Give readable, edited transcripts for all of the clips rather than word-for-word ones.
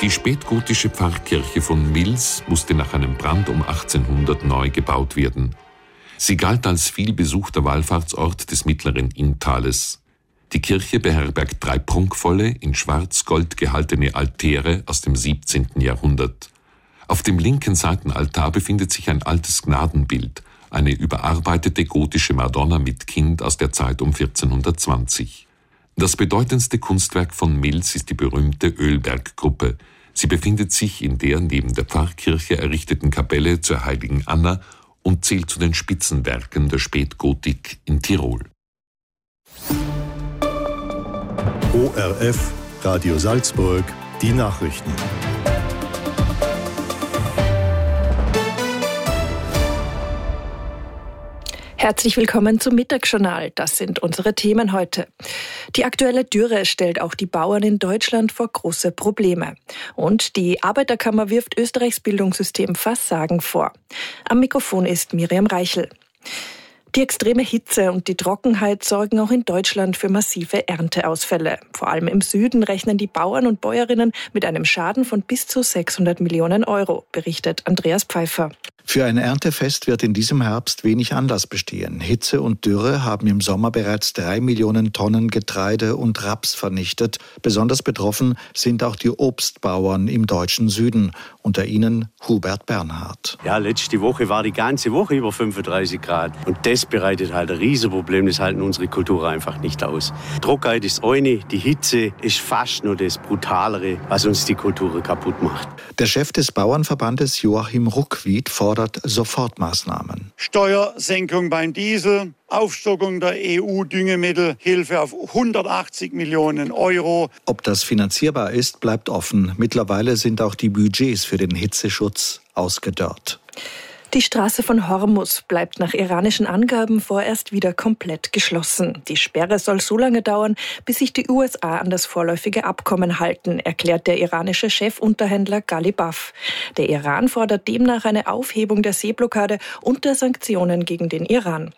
Die spätgotische Pfarrkirche von Mils musste nach einem Brand um 1800 neu gebaut werden. Sie galt als vielbesuchter Wallfahrtsort des mittleren Inntales. Die Kirche beherbergt 3 prunkvolle, in Schwarzgold gehaltene Altäre aus dem 17. Jahrhundert. Auf dem linken Seitenaltar befindet sich ein altes Gnadenbild, eine überarbeitete gotische Madonna mit Kind aus der Zeit um 1420. Das bedeutendste Kunstwerk von Mils ist die berühmte Ölberggruppe. Sie befindet sich in der neben der Pfarrkirche errichteten Kapelle zur Heiligen Anna und zählt zu den Spitzenwerken der Spätgotik in Tirol. ORF, Radio Salzburg, die Nachrichten. Herzlich willkommen zum Mittagsjournal. Das sind unsere Themen heute. Die aktuelle Dürre stellt auch die Bauern in Deutschland vor große Probleme. Und die Arbeiterkammer wirft Österreichs Bildungssystem Versagen vor. Am Mikrofon ist Miriam Reichel. Die extreme Hitze und die Trockenheit sorgen auch in Deutschland für massive Ernteausfälle. Vor allem im Süden rechnen die Bauern und Bäuerinnen mit einem Schaden von bis zu 600 Millionen Euro, berichtet Andreas Pfeiffer. Für ein Erntefest wird in diesem Herbst wenig Anlass bestehen. Hitze und Dürre haben im Sommer bereits 3 Millionen Tonnen Getreide und Raps vernichtet. Besonders betroffen sind auch die Obstbauern im deutschen Süden. Unter ihnen Hubert Bernhard. Ja, letzte Woche war die ganze Woche über 35 Grad. Und das bereitet halt ein Riesenproblem. Das halten unsere Kulturen einfach nicht aus. Trockenheit ist eine, die Hitze ist fast nur das Brutalere, was uns die Kulturen kaputt macht. Der Chef des Bauernverbandes Joachim Ruckwied fordert Sofortmaßnahmen. Steuersenkung beim Diesel, Aufstockung der EU-Düngemittelhilfe auf 180 Millionen Euro. Ob das finanzierbar ist, bleibt offen. Mittlerweile sind auch die Budgets für den Hitzeschutz ausgedörrt. Die Straße von Hormuz bleibt nach iranischen Angaben vorerst wieder komplett geschlossen. Die Sperre soll so lange dauern, bis sich die USA an das vorläufige Abkommen halten, erklärt der iranische Chefunterhändler Ghalibaf. Der Iran fordert demnach eine Aufhebung der Seeblockade und der Sanktionen gegen den Iran.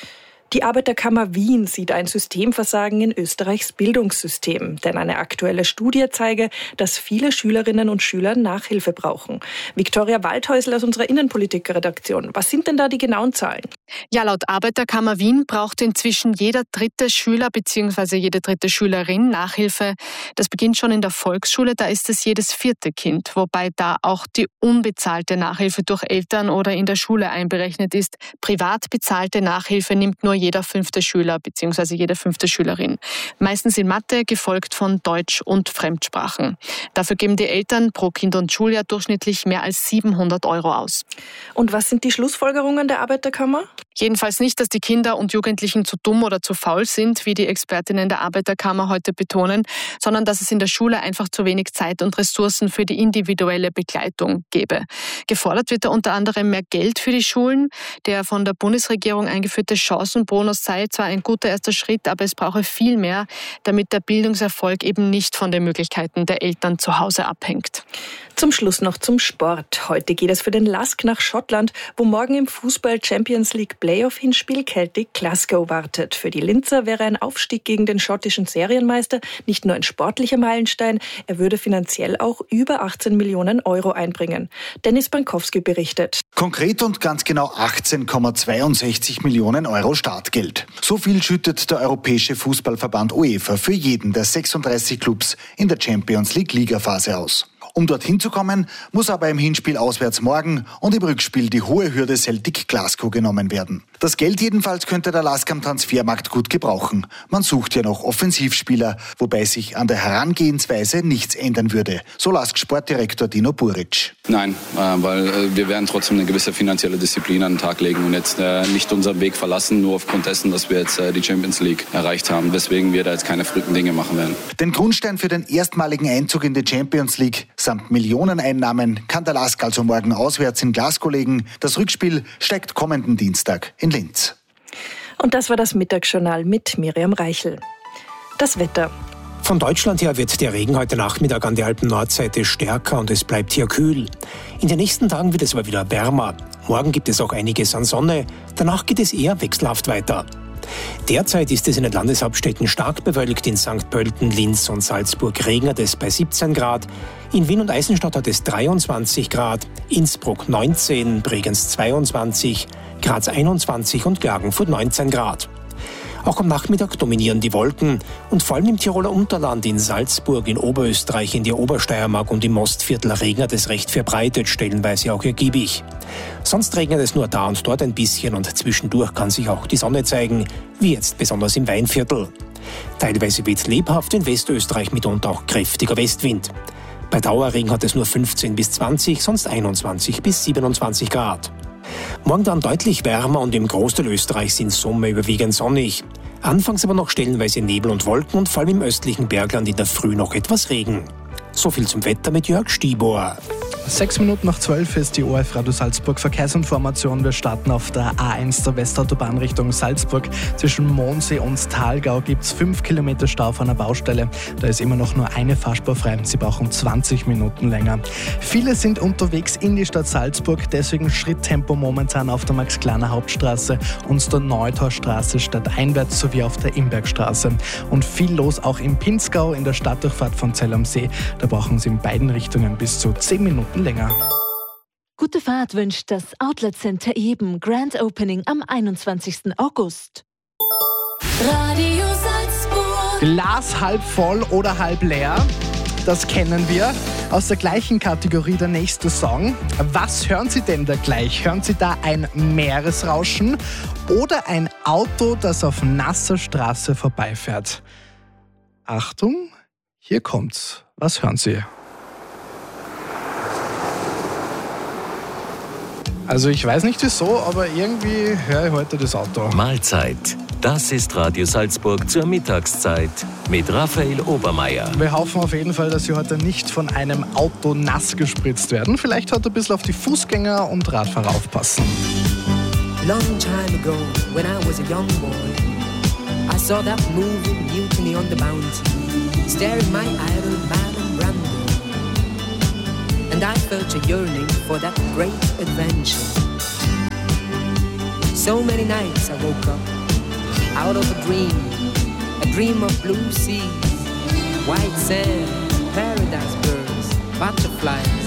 Die Arbeiterkammer Wien sieht ein Systemversagen in Österreichs Bildungssystem. Denn eine aktuelle Studie zeige, dass viele Schülerinnen und Schüler Nachhilfe brauchen. Viktoria Waldhäusl aus unserer Innenpolitik-Redaktion. Was sind denn da die genauen Zahlen? Ja, laut Arbeiterkammer Wien braucht inzwischen jeder 3. Schüler bzw. jede 3. Schülerin Nachhilfe. Das beginnt schon in der Volksschule, da ist es jedes 4. Kind, wobei da auch die unbezahlte Nachhilfe durch Eltern oder in der Schule einberechnet ist. Privat bezahlte Nachhilfe nimmt nur jeder 5. Schüler bzw. jede 5. Schülerin. Meistens in Mathe, gefolgt von Deutsch und Fremdsprachen. Dafür geben die Eltern pro Kind und Schuljahr durchschnittlich mehr als 700 Euro aus. Und was sind die Schlussfolgerungen der Arbeiterkammer? Jedenfalls nicht, dass die Kinder und Jugendlichen zu dumm oder zu faul sind, wie die Expertinnen der Arbeiterkammer heute betonen, sondern dass es in der Schule einfach zu wenig Zeit und Ressourcen für die individuelle Begleitung gäbe. Gefordert wird da unter anderem mehr Geld für die Schulen. Der von der Bundesregierung eingeführte Chancenbonus sei zwar ein guter erster Schritt, aber es brauche viel mehr, damit der Bildungserfolg eben nicht von den Möglichkeiten der Eltern zu Hause abhängt. Zum Schluss noch zum Sport. Heute geht es für den LASK nach Schottland, wo morgen im Fußball Champions League Playoff-Hinspiel Celtic Glasgow wartet. Für die Linzer wäre ein Aufstieg gegen den schottischen Serienmeister nicht nur ein sportlicher Meilenstein, er würde finanziell auch über 18 Millionen Euro einbringen. Dennis Bankowski berichtet. Konkret und ganz genau 18,62 Millionen Euro Startgeld. So viel schüttet der Europäische Fußballverband UEFA für jeden der 36 Clubs in der Champions League Ligaphase aus. Um dorthin zu kommen, muss aber im Hinspiel auswärts morgen und im Rückspiel die hohe Hürde Celtic Glasgow genommen werden. Das Geld jedenfalls könnte der LASK am Transfermarkt gut gebrauchen. Man sucht ja noch Offensivspieler, wobei sich an der Herangehensweise nichts ändern würde. So LASK-Sportdirektor Dino Buric. Nein, weil wir werden trotzdem eine gewisse finanzielle Disziplin an den Tag legen und jetzt nicht unseren Weg verlassen, nur aufgrund dessen, dass wir jetzt die Champions League erreicht haben. Weswegen wir da jetzt keine verrückten Dinge machen werden. Den Grundstein für den erstmaligen Einzug in die Champions League samt Millioneneinnahmen kann der LASK also morgen auswärts in Glasgow legen. Das Rückspiel steigt kommenden Dienstag in Linz. Und das war das Mittagsjournal mit Miriam Reichel. Das Wetter. Von Deutschland her wird der Regen heute Nachmittag an der Alpen-Nordseite stärker und es bleibt hier kühl. In den nächsten Tagen wird es aber wieder wärmer. Morgen gibt es auch einiges an Sonne, danach geht es eher wechselhaft weiter. Derzeit ist es in den Landeshauptstädten stark bewölkt. In St. Pölten, Linz und Salzburg regnet es bei 17 Grad. In Wien und Eisenstadt hat es 23 Grad, Innsbruck 19, Bregenz 22, Graz 21 und Klagenfurt 19 Grad. Auch am Nachmittag dominieren die Wolken und vor allem im Tiroler Unterland, in Salzburg, in Oberösterreich, in der Obersteiermark und im Mostviertel regnet es recht verbreitet, stellenweise auch ergiebig. Sonst regnet es nur da und dort ein bisschen und zwischendurch kann sich auch die Sonne zeigen, wie jetzt besonders im Weinviertel. Teilweise weht lebhaft, in Westösterreich mitunter auch kräftiger Westwind. Bei Dauerregen hat es nur 15 bis 20, sonst 21 bis 27 Grad. Morgen dann deutlich wärmer und im Großteil Österreichs in Summe überwiegend sonnig. Anfangs aber noch stellenweise Nebel und Wolken und vor allem im östlichen Bergland in der Früh noch etwas Regen. So viel zum Wetter mit Jörg Stibor. 6:06 ist die ORF Radio Salzburg Verkehrsinformation. Wir starten auf der A1 der Westautobahn Richtung Salzburg. Zwischen Mondsee und Thalgau gibt es 5 Kilometer Stau auf einer Baustelle. Da ist immer noch nur eine Fahrspur frei. Sie brauchen 20 Minuten länger. Viele sind unterwegs in die Stadt Salzburg, deswegen Schritttempo momentan auf der Max-Klarner-Hauptstraße und der Neutorstraße stadteinwärts sowie auf der Imbergstraße. Und viel los auch im Pinzgau in der Stadtdurchfahrt von Zell am See. Da brauchen Sie in beiden Richtungen bis zu 10 Minuten länger. Gute Fahrt wünscht das Outlet Center Eben. Grand Opening am 21. August. Radio Salzburg. Glas halb voll oder halb leer? Das kennen wir. Aus der gleichen Kategorie der nächste Song. Was hören Sie denn da gleich? Hören Sie da ein Meeresrauschen oder ein Auto, das auf nasser Straße vorbeifährt? Achtung, hier kommt's. Was hören Sie? Also ich weiß nicht wieso, aber irgendwie höre ich heute das Auto. Mahlzeit. Das ist Radio Salzburg zur Mittagszeit mit Raphael Obermeier. Wir hoffen auf jeden Fall, dass Sie heute nicht von einem Auto nass gespritzt werden. Vielleicht heute ein bisschen auf die Fußgänger und Radfahrer aufpassen. Long time ago, when I was a young boy, I saw that moving mutiny on the bounty, staring my idol Marlon Brando. And I felt a yearning for that great adventure. So many nights I woke up out of a dream of blue seas, white sand, paradise birds, butterflies,